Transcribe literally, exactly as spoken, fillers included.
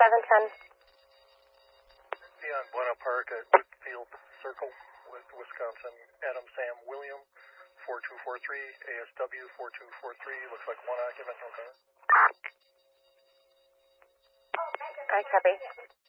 seven ten. Be on Buena Park at Whitfield Circle with Wisconsin Adam Sam William, four two four three, A S W four two four three, looks like one occupant, no car. I copy.